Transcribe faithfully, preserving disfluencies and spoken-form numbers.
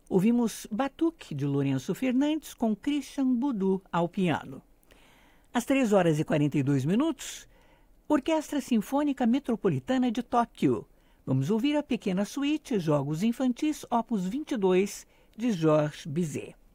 Ouvimos Batuque, de Lourenço Fernandes, com Christian Boudou ao piano. Às três horas e quarenta e dois minutos, Orquestra Sinfônica Metropolitana de Tóquio. Vamos ouvir a Pequena Suíte, Jogos Infantis, opus vinte e dois, de Georges Bizet.